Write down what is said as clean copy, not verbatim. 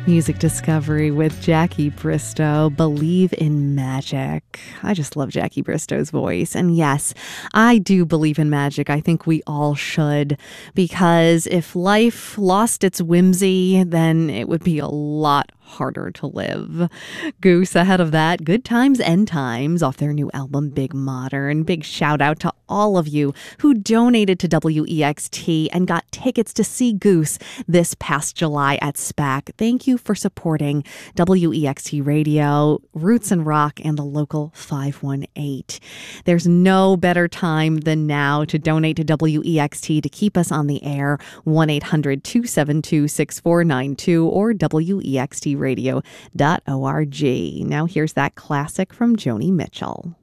Music Discovery with Jackie Bristow, Believe in Magic. I just love Jackie Bristow's voice. And yes, I do believe in magic. I think we all should, because if life lost its whimsy, then it would be a lot harder to live. Goose ahead of that, Good Times End Times off their new album Big Modern. Big shout out to all of you who donated to WEXT and got tickets to see Goose this past July at SPAC. Thank you for supporting WEXT Radio, Roots and Rock, and the local 518. There's no better time than now to donate to WEXT to keep us on the air. 1-800-272-6492 or WEXT radio.org. Now here's that classic from Joni Mitchell.